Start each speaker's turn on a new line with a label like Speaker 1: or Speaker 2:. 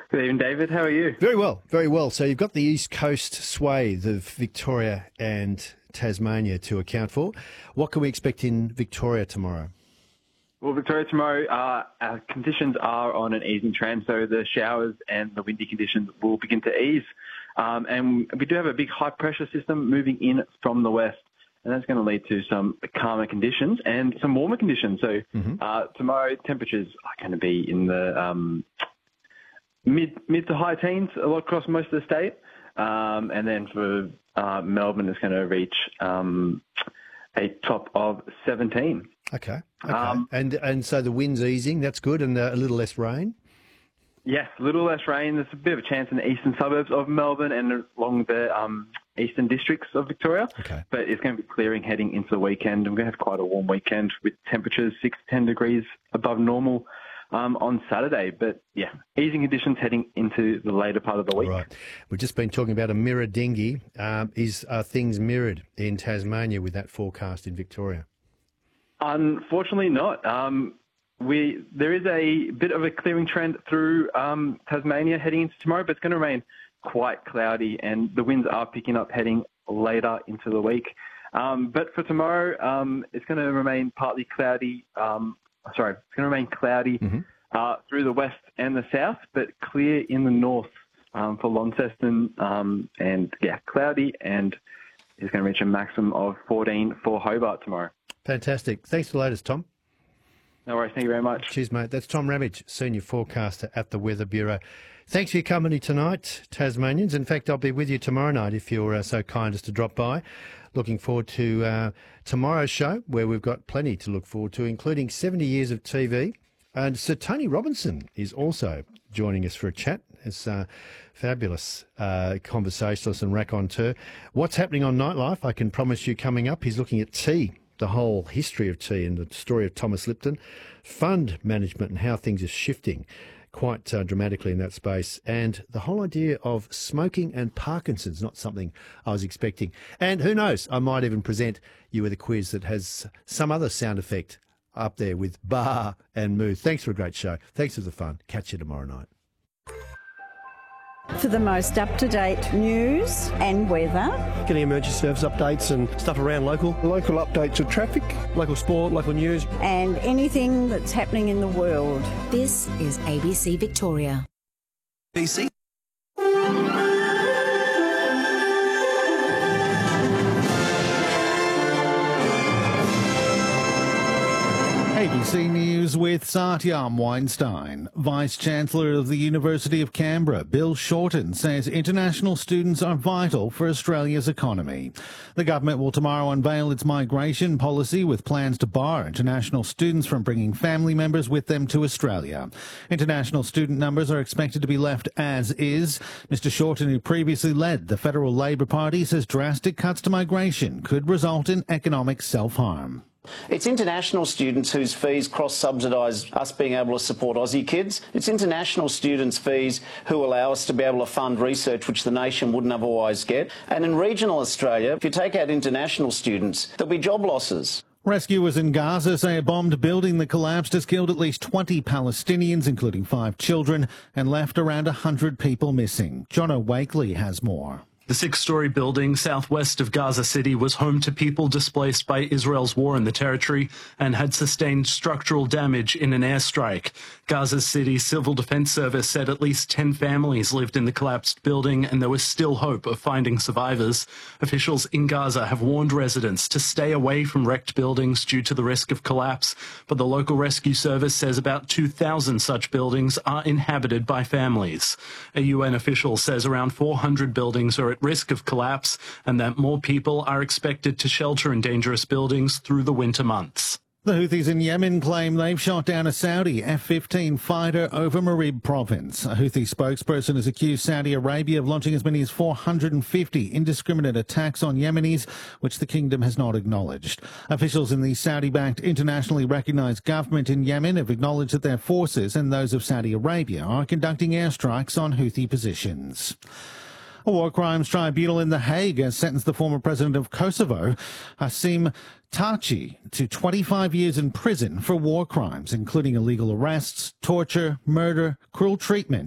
Speaker 1: Good evening, David. How are you?
Speaker 2: Very well, very well. So you've got the east coast swathe of Victoria and Tasmania to account for. What can we expect in Victoria tomorrow?
Speaker 1: Well, Victoria tomorrow, our conditions are on an easing trend, so the showers and the windy conditions will begin to ease. And we do have a big high-pressure system moving in from the west, and that's going to lead to some calmer conditions and some warmer conditions. So tomorrow, temperatures are going to be in the mid to high teens across most of the state. And then for Melbourne, it's going to reach a top of 17.
Speaker 2: Okay. And so the wind's easing, that's good, and a little less rain?
Speaker 1: Yes, a little less rain. There's a bit of a chance in the eastern suburbs of Melbourne and along the eastern districts of Victoria.
Speaker 2: Okay.
Speaker 1: But it's going to be clearing heading into the weekend. We're going to have quite a warm weekend with temperatures 6 to 10 degrees above normal on Saturday. But, yeah, easing conditions heading into the later part of the week.
Speaker 2: Right. We've just been talking about a mirror dinghy. Are things mirrored in Tasmania with that forecast in Victoria?
Speaker 1: Unfortunately not. There is a bit of a clearing trend through Tasmania heading into tomorrow, but it's going to remain quite cloudy, and the winds are picking up heading later into the week. But for tomorrow, it's going to remain partly cloudy. It's going to remain cloudy through the west and the south, but clear in the north for Launceston, and cloudy, and it's going to reach a maximum of 14 for Hobart tomorrow.
Speaker 2: Fantastic. Thanks for the latest, Tom.
Speaker 1: No worries. Thank you very much.
Speaker 2: Cheers, mate. That's Tom Ramage, Senior Forecaster at the Weather Bureau. Thanks for your company tonight, Tasmanians. In fact, I'll be with you tomorrow night if you're so kind as to drop by. Looking forward to tomorrow's show, where we've got plenty to look forward to, including 70 years of TV. And Sir Tony Robinson is also joining us for a chat. It's a fabulous conversationalist and raconteur. What's happening on Nightlife, I can promise you coming up. He's looking at tea, the whole history of tea and the story of Thomas Lipton, fund management and how things are shifting quite dramatically in that space, and the whole idea of smoking and Parkinson's, not something I was expecting. And who knows, I might even present you with a quiz that has some other sound effect up there with bar and moo. Thanks for a great show. Thanks for the fun. Catch you tomorrow night.
Speaker 3: For the most up-to-date news and weather.
Speaker 4: Getting emergency service updates and stuff around local updates of traffic, local sport, local news.
Speaker 3: And anything that's happening in the world.
Speaker 5: This is ABC Victoria.
Speaker 6: ABC.
Speaker 7: ABC News with Satyam Weinstein. Vice-Chancellor of the University of Canberra, Bill Shorten, says international students are vital for Australia's economy. The government will tomorrow unveil its migration policy with plans to bar international students from bringing family members with them to Australia. International student numbers are expected to be left as is. Mr Shorten, who previously led the Federal Labor Party, says drastic cuts to migration could result in economic self-harm.
Speaker 8: It's international students whose fees cross-subsidise us being able to support Aussie kids. It's international students' fees who allow us to be able to fund research which the nation wouldn't otherwise get. And in regional Australia, if you take out international students, there'll be job losses.
Speaker 7: Rescuers in Gaza say a bombed building that collapsed has killed at least 20 Palestinians, including 5 children, and left around 100 people missing. Jono Wakely has more.
Speaker 9: The 6-story building southwest of Gaza City was home to people displaced by Israel's war in the territory and had sustained structural damage in an airstrike. Gaza City Civil Defense Service said at least 10 families lived in the collapsed building and there was still hope of finding survivors. Officials in Gaza have warned residents to stay away from wrecked buildings due to the risk of collapse, but the local rescue service says about 2,000 such buildings are inhabited by families. A UN official says around 400 buildings are at risk of collapse and that more people are expected to shelter in dangerous buildings through the winter months.
Speaker 7: The Houthis in Yemen claim they've shot down a Saudi F-15 fighter over Marib province. A Houthi spokesperson has accused Saudi Arabia of launching as many as 450 indiscriminate attacks on Yemenis, which the kingdom has not acknowledged. Officials in the Saudi-backed internationally recognised government in Yemen have acknowledged that their forces and those of Saudi Arabia are conducting airstrikes on Houthi positions. A war crimes tribunal in The Hague has sentenced the former president of Kosovo, Hasim Taci, to 25 years in prison for war crimes, including illegal arrests, torture, murder, cruel treatment